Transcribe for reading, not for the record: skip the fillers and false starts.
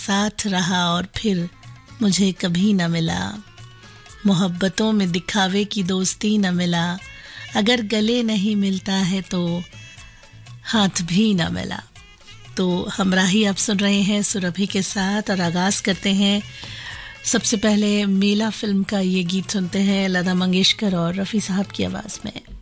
साथ रहा और फिर मुझे कभी न मिला, मोहब्बतों में दिखावे की दोस्ती न मिला, अगर गले नहीं मिलता है तो हाथ भी न मिला। तो हमराही आप सुन रहे हैं सुरभि के साथ और आगाज करते हैं सबसे पहले मेला फिल्म का ये गीत सुनते हैं लता मंगेशकर और रफ़ी साहब की आवाज़ में।